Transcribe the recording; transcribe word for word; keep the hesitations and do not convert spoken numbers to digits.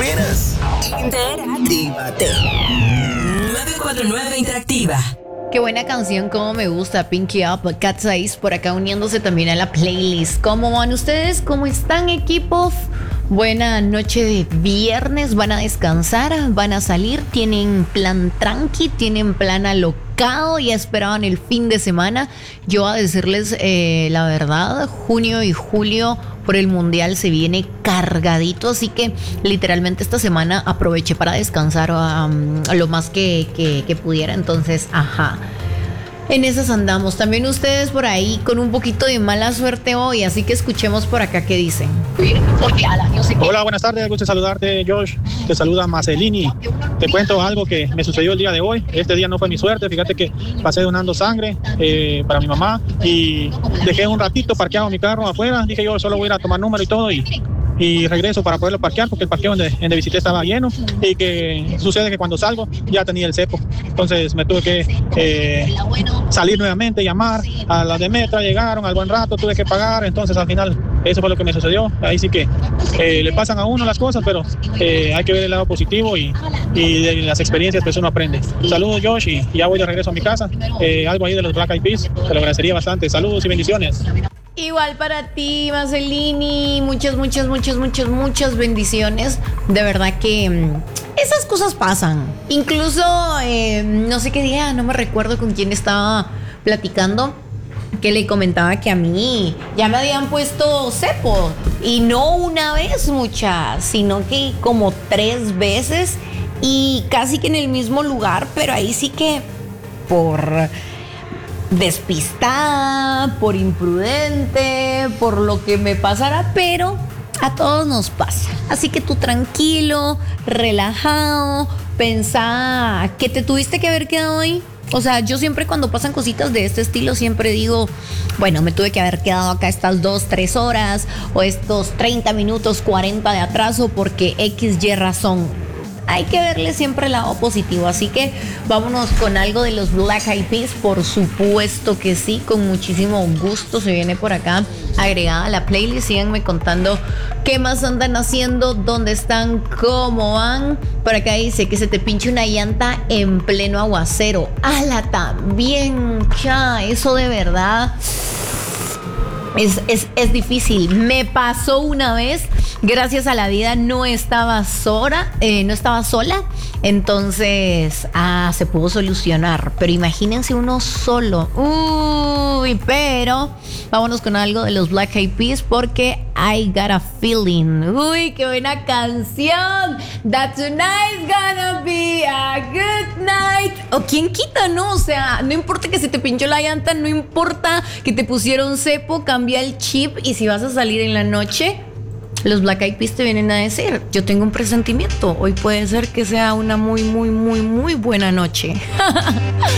esperas? Interactívate. nueve cuatro nueve Interactiva. Qué buena canción, como me gusta, Pinky Up, Cat seis por acá uniéndose también a la playlist. ¿Cómo van ustedes? ¿Cómo están, equipos? Buena noche de viernes, van a descansar, van a salir, tienen plan tranqui, tienen plan alocado, ya esperaban el fin de semana. Yo a decirles eh, la verdad, junio y julio por el mundial se viene cargadito, así que literalmente esta semana aproveché para descansar um, lo más que, que, que pudiera, entonces, ajá. En esas andamos. También ustedes por ahí con un poquito de mala suerte hoy, así que escuchemos por acá qué dicen. Hola, buenas tardes, gusto saludarte, Josh. Te saluda Marcelini. Te cuento algo que me sucedió el día de hoy. Este día no fue mi suerte. Fíjate que pasé donando sangre eh, para mi mamá y dejé un ratito parqueado mi carro afuera. Dije yo solo voy a ir a tomar número y todo y y regreso para poderlo parquear porque el parqueo donde, donde visité estaba lleno y que sucede que cuando salgo ya tenía el cepo, entonces me tuve que eh, salir nuevamente, llamar a las de Metra, llegaron al buen rato, tuve que pagar, entonces al final eso fue lo que me sucedió. Ahí sí que eh, le pasan a uno las cosas, pero eh, hay que ver el lado positivo y, y de las experiencias pues uno aprende. Saludos, Josh, y ya voy de regreso a mi casa. Eh, algo ahí de los Black Eyed Peas, te lo agradecería bastante. Saludos y bendiciones. Igual para ti, Marcelini, muchas, muchas, muchas, muchas, muchas bendiciones. De verdad que mmm, esas cosas pasan. Incluso, eh, no sé qué día, no me recuerdo con quién estaba platicando, que le comentaba que a mí ya me habían puesto cepo. Y no una vez, muchas, sino que como tres veces y casi que en el mismo lugar, pero ahí sí que por despistada, por imprudente, por lo que me pasara, pero a todos nos pasa. Así que tú tranquilo, relajado, pensá que te tuviste que haber quedado ahí. O sea, yo siempre cuando pasan cositas de este estilo siempre digo, bueno, me tuve que haber quedado acá estas dos, tres horas o estos treinta minutos, cuarenta de atraso porque X Y razón. Hay que verle siempre el lado positivo, así que vámonos con algo de los Black Eyed Peas, por supuesto que sí, con muchísimo gusto se viene por acá agregada a la playlist. Síganme contando qué más andan haciendo, dónde están, cómo van. Por acá dice que se te pinche una llanta en pleno aguacero. ¡Hala, también! Ya, eso de verdad es, es, es difícil. Me pasó una vez. Gracias a la vida no estaba sola, eh, no estaba sola, entonces ah, se pudo solucionar. Pero imagínense uno solo. Uy, pero vámonos con algo de los Black Eyed Peas porque I Got a Feeling. Uy, qué buena canción. That tonight's gonna be a good night. O quién quita, ¿no? O sea, no importa que se te pinchó la llanta, no importa que te pusieron cepo, cambia el chip y si vas a salir en la noche, los Black Eyed Peas te vienen a decir, yo tengo un presentimiento, hoy puede ser que sea una muy, muy, muy, muy buena noche.